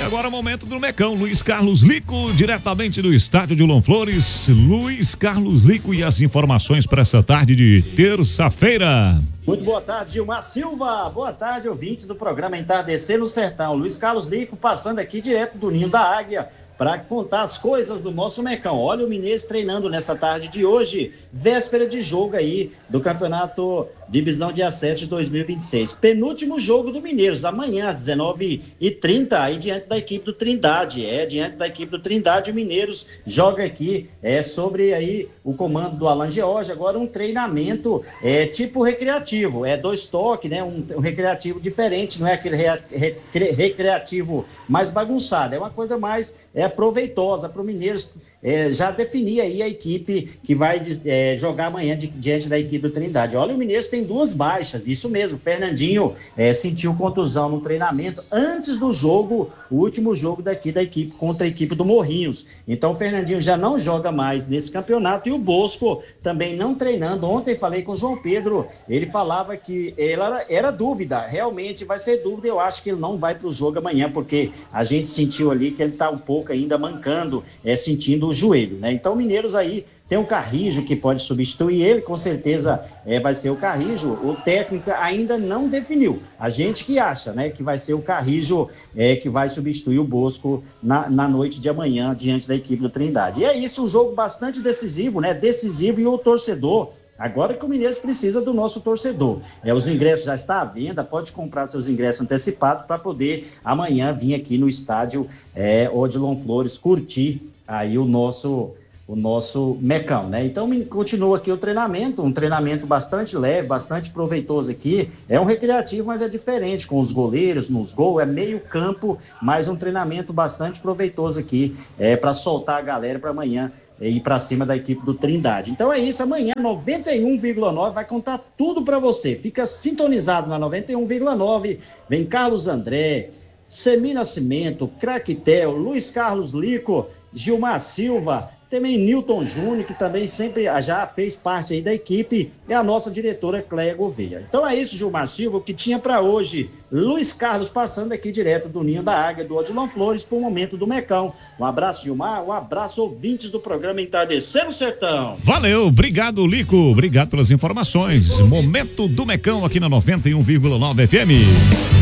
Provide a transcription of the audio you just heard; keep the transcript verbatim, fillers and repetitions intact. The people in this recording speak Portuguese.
agora é o momento do Mecão. Luiz Carlos Lico, diretamente do estádio de Ulon Flores. Luiz Carlos Lico e as informações para essa tarde de terça-feira. Muito boa tarde, Gilmar Silva. Boa tarde, ouvintes do programa Entardecer no Sertão. Luiz Carlos Lico passando aqui direto do Ninho da Águia para contar as coisas do nosso Mecão. Olha o Mineiros treinando nessa tarde de hoje, véspera de jogo aí do Campeonato Divisão de Acesso de dois mil e vinte e seis. Penúltimo jogo do Mineiros, amanhã às dezenove e trinta, aí diante da equipe do Trindade. É, diante da equipe do Trindade, o Mineiros joga aqui é, sobre aí o comando do Alan George, agora um treinamento é, tipo recreativo, é dois toques, né? Um, um recreativo diferente, não é aquele re, re, recreativo mais bagunçado, é uma coisa mais é, proveitosa para o Mineiros é, já definir aí a equipe que vai é, jogar amanhã de, diante da equipe do Trindade. Olha, o Mineiros tem duas baixas, isso mesmo, Fernandinho é, sentiu contusão no treinamento antes do jogo, o último jogo daqui da equipe contra a equipe do Morrinhos. Então o Fernandinho já não joga mais nesse campeonato e o Bosco também não treinando. Ontem falei com o João Pedro, ele falava que era, era dúvida, realmente vai ser dúvida, eu acho que ele não vai para o jogo amanhã, porque a gente sentiu ali que ele está um pouco ainda mancando, é, sentindo o joelho, né? Então o Mineiros aí tem o Carrijo que pode substituir ele, com certeza é, vai ser o Carrijo. O técnico ainda não definiu. A gente que acha, né, que vai ser o Carrijo é, que vai substituir o Bosco na, na noite de amanhã diante da equipe do Trindade. E é isso, um jogo bastante decisivo, né? Decisivo e o torcedor. Agora que o Mineiros precisa do nosso torcedor. É, os ingressos já estão à venda, pode comprar seus ingressos antecipados para poder amanhã vir aqui no estádio é, Odilon Flores curtir aí o nosso, o nosso Mecão, né? Então continua aqui o treinamento, um treinamento bastante leve, bastante proveitoso aqui. É um recreativo, mas é diferente, com os goleiros nos gols, é meio campo, mas um treinamento bastante proveitoso aqui é, para soltar a galera para amanhã e ir para cima da equipe do Trindade. Então é isso, amanhã noventa e um vírgula nove vai contar tudo para você. Fica sintonizado na noventa e um vírgula nove. Vem Carlos André, Semi Nascimento, Craquetel, Luiz Carlos Lico, Gilmar Silva, também Newton Júnior, que também sempre já fez parte aí da equipe, e a nossa diretora Cléia Gouveia. Então é isso, Gilmar Silva, o que tinha para hoje. Luiz Carlos passando aqui direto do Ninho da Águia, do Odilon Flores, para o momento do Mecão. Um abraço, Gilmar, um abraço, ouvintes do programa Entardecer no Sertão. Valeu, obrigado, Lico, obrigado pelas informações. Momento do Mecão aqui na noventa e um vírgula nove F M.